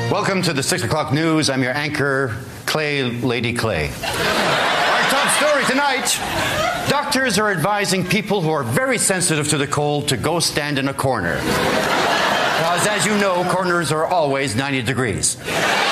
Welcome to the 6 o'clock news. I'm your anchor, Clay, Lady Clay. Our top story tonight. Doctors are advising people who are very sensitive to the cold to go stand in a corner. Because as you know, corners are always 90 degrees.